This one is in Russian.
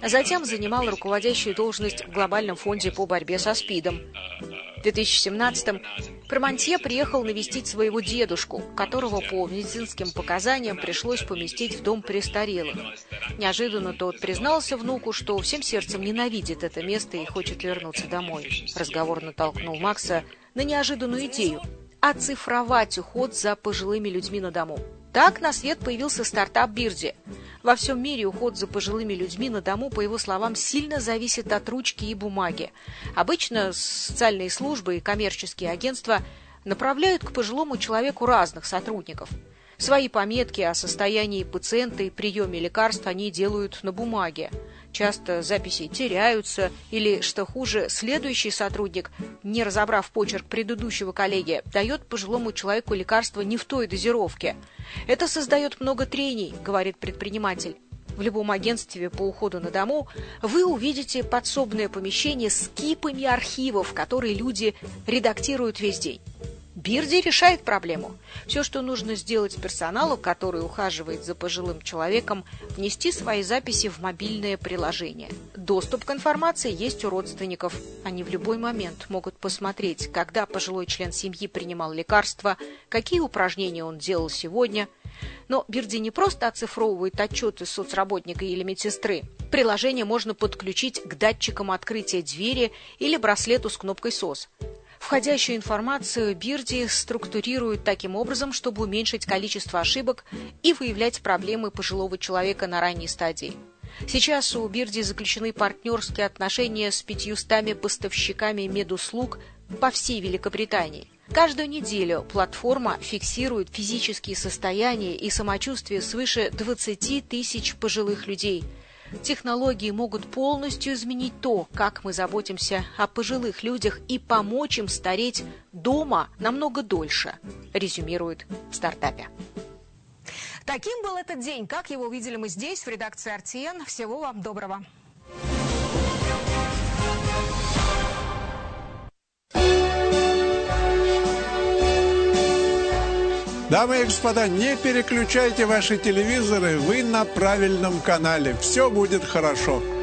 Затем занимал руководящую должность в Глобальном фонде по борьбе со СПИДом. В 2017-м Пармантье приехал навестить своего дедушку, которого по медицинским показаниям пришлось поместить в дом престарелых. Неожиданно тот признался внуку, что всем сердцем ненавидит это место и хочет вернуться домой. Разговор натолкнул Макса на неожиданную идею – оцифровать уход за пожилыми людьми на дому. Так на свет появился стартап Бирди. Во всем мире уход за пожилыми людьми на дому, по его словам, сильно зависит от ручки и бумаги. Обычно социальные службы и коммерческие агентства направляют к пожилому человеку разных сотрудников. Свои пометки о состоянии пациента и приеме лекарств они делают на бумаге. Часто записи теряются или, что хуже, следующий сотрудник, не разобрав почерк предыдущего коллеги, дает пожилому человеку лекарство не в той дозировке. Это создает много трений, говорит предприниматель. В любом агентстве по уходу на дому вы увидите подсобное помещение с кипами архивов, которые люди редактируют весь день. Бирди решает проблему. Все, что нужно сделать персоналу, который ухаживает за пожилым человеком, внести свои записи в мобильное приложение. Доступ к информации есть у родственников. Они в любой момент могут посмотреть, когда пожилой член семьи принимал лекарства, какие упражнения он делал сегодня. Но Бирди не просто оцифровывает отчеты соцработника или медсестры. Приложение можно подключить к датчикам открытия двери или браслету с кнопкой SOS. Входящую информацию Бирди структурирует таким образом, чтобы уменьшить количество ошибок и выявлять проблемы пожилого человека на ранней стадии. Сейчас у Бирди заключены партнерские отношения с 500 поставщиками медуслуг по всей Великобритании. Каждую неделю платформа фиксирует физические состояния и самочувствие свыше 20 тысяч пожилых людей. Технологии могут полностью изменить то, как мы заботимся о пожилых людях и помочь им стареть дома намного дольше, резюмирует в стартапе. Таким был этот день. Как его увидели мы здесь, в редакции RTN. Всего вам доброго. Дамы и господа, не переключайте ваши телевизоры, вы на правильном канале. Все будет хорошо.